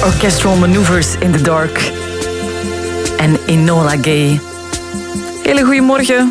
Orchestral Maneuvers in the Dark en Enola Gay. Hele goeiemorgen.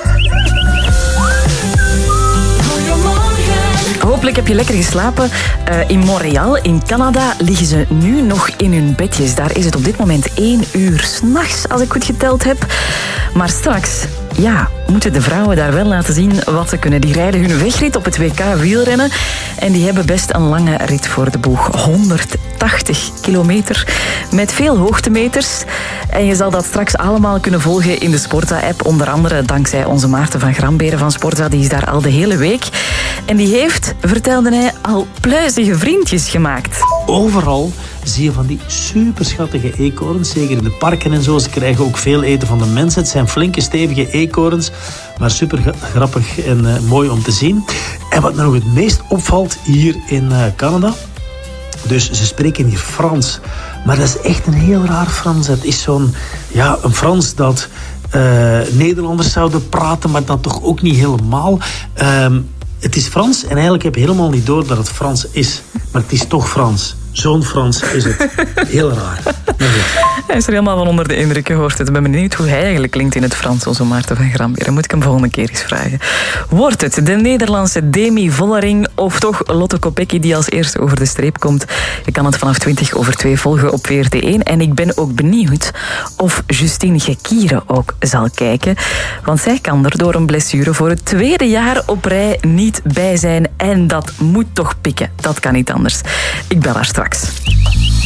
Hopelijk heb je lekker geslapen. In Montreal, in Canada, liggen ze nu nog in hun bedjes. Daar is het op dit moment 1 uur 's nachts, als ik goed geteld heb. Maar straks, moeten de vrouwen daar wel laten zien wat ze kunnen. Die rijden hun wegrit op het WK wielrennen. En die hebben best een lange rit voor de boeg. 180 kilometer met veel hoogtemeters. En je zal dat straks allemaal kunnen volgen in de Sporza-app. Onder andere dankzij onze Maarten van Gramberen van Sporza. Die is daar al de hele week. En die heeft, vertelde hij, al pluizige vriendjes gemaakt. Overal zie je van die superschattige eekhoorns. Zeker in de parken en zo. Ze krijgen ook veel eten van de mensen. Het zijn flinke, stevige eekhoorns. Maar super grappig en mooi om te zien. En wat me nog het meest opvalt hier in Canada. Dus ze spreken hier Frans. Maar dat is echt een heel raar Frans. Het is een Frans dat Nederlanders zouden praten. Maar dat toch ook niet helemaal. Het is Frans en eigenlijk heb je helemaal niet door dat het Frans is. Maar het is toch Frans. Zo'n Frans is het. Heel raar. Hij is er helemaal van onder de indruk, gehoord. Ik ben benieuwd hoe hij eigenlijk klinkt in het Frans, onze Maarten van Gramberen. Moet ik hem volgende keer eens vragen. Wordt het de Nederlandse Demi Vollering of toch Lotte Kopecky die als eerste over de streep komt? Je kan het vanaf 2:20 volgen op VRT1. En ik ben ook benieuwd of Justine Gekiere ook zal kijken. Want zij kan er door een blessure voor het 2e jaar op rij niet bij zijn. En dat moet toch pikken. Dat kan niet anders. Ik bel haar straks.